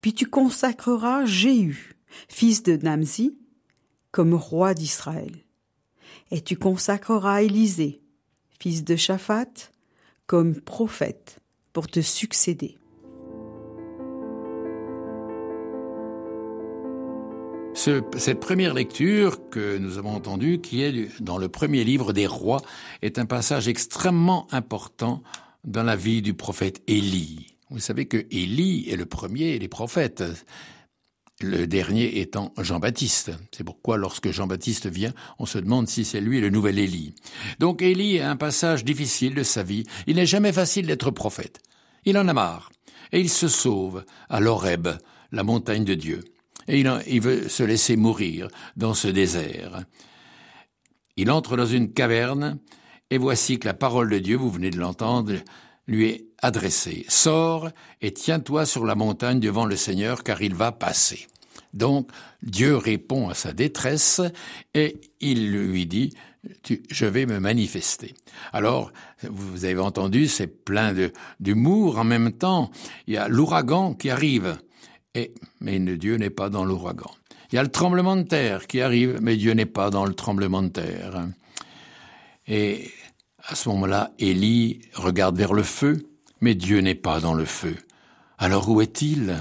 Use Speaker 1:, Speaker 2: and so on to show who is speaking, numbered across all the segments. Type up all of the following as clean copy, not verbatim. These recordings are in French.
Speaker 1: Puis tu consacreras Jéhu, fils de Namzi, comme roi d'Israël. Et tu consacreras Élisée, fils de Shaphat, comme prophète pour te succéder.
Speaker 2: Cette première lecture que nous avons entendue, qui est dans le premier livre des rois, est un passage extrêmement important dans la vie du prophète Élie. Vous savez que Élie est le premier des prophètes, le dernier étant Jean-Baptiste. C'est pourquoi lorsque Jean-Baptiste vient, on se demande si c'est lui le nouvel Élie. Donc Élie a un passage difficile de sa vie. Il n'est jamais facile d'être prophète. Il en a marre. Et il se sauve à l'Horeb, la montagne de Dieu. Et il veut se laisser mourir dans ce désert. Il entre dans une caverne, et voici que la parole de Dieu, vous venez de l'entendre, lui est adressée. Sors et tiens-toi sur la montagne devant le Seigneur, car il va passer. Donc, Dieu répond à sa détresse, et il lui dit, je vais me manifester. Alors, vous avez entendu, c'est plein d'humour. En même temps, il y a l'ouragan qui arrive. Mais Dieu n'est pas dans l'ouragan. Il y a le tremblement de terre qui arrive, mais Dieu n'est pas dans le tremblement de terre. Et à ce moment-là, Élie regarde vers le feu, mais Dieu n'est pas dans le feu. Alors où est-il?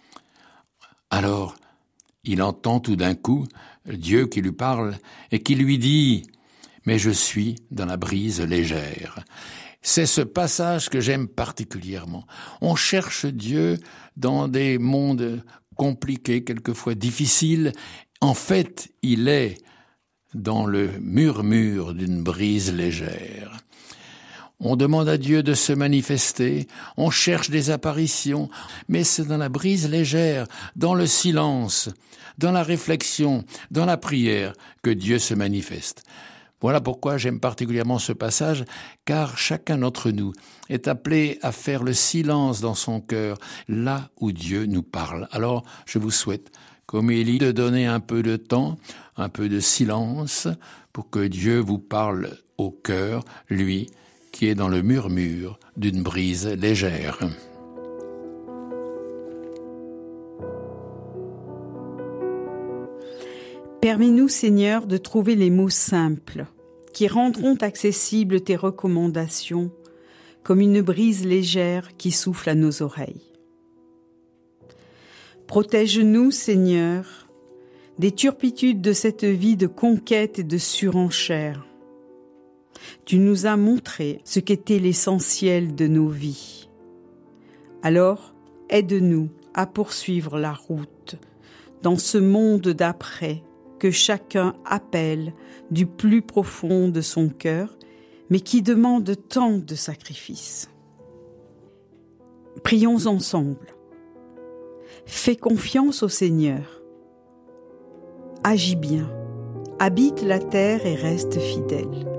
Speaker 2: Alors, il entend tout d'un coup Dieu qui lui parle et qui lui dit « Mais je suis dans la brise légère ». C'est ce passage que j'aime particulièrement. On cherche Dieu dans des mondes compliqués, quelquefois difficiles. En fait, il est dans le murmure d'une brise légère. On demande à Dieu de se manifester, on cherche des apparitions, mais c'est dans la brise légère, dans le silence, dans la réflexion, dans la prière que Dieu se manifeste. Voilà pourquoi j'aime particulièrement ce passage, car chacun d'entre nous est appelé à faire le silence dans son cœur, là où Dieu nous parle. Alors, je vous souhaite, comme Élie, de donner un peu de temps, un peu de silence, pour que Dieu vous parle au cœur, lui, qui est dans le murmure d'une brise légère.
Speaker 1: Permets-nous, Seigneur, de trouver les mots simples qui rendront accessibles tes recommandations comme une brise légère qui souffle à nos oreilles. Protège-nous, Seigneur, des turpitudes de cette vie de conquête et de surenchère. Tu nous as montré ce qu'était l'essentiel de nos vies. Alors, aide-nous à poursuivre la route dans ce monde d'après que chacun appelle du plus profond de son cœur, mais qui demande tant de sacrifices. Prions ensemble. Fais confiance au Seigneur. Agis bien, habite la terre et reste fidèle.